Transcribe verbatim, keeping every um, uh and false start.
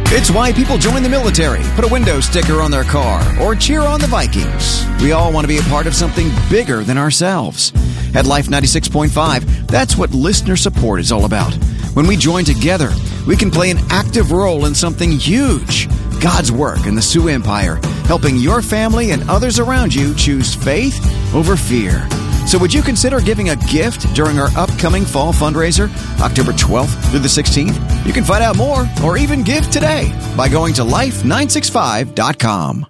It's why people join the military, put a window sticker on their car, or cheer on the Vikings. We all want to be a part of something bigger than ourselves. At Life ninety-six point five, that's what listener support is all about. When we join together, we can play an active role in something huge. God's work in the Sioux Empire, helping your family and others around you choose faith over fear. So would you consider giving a gift during our upcoming fall fundraiser, October twelfth through the sixteenth? You can find out more or even give today by going to life nine six five dot com.